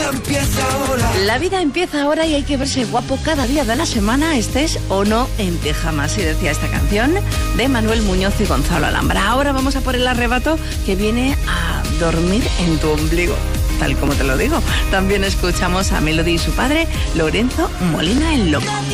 vida empieza ahora. La vida empieza ahora y hay que verse guapo cada día de la semana, estés o no en pijama. Así decía esta canción de Manuel Muñoz y Gonzalo Alhambra. Ahora vamos a por el arrebato que viene a dormir en tu ombligo, tal como te lo digo. También escuchamos a Melody y su padre, Lorenzo Molina el Loco.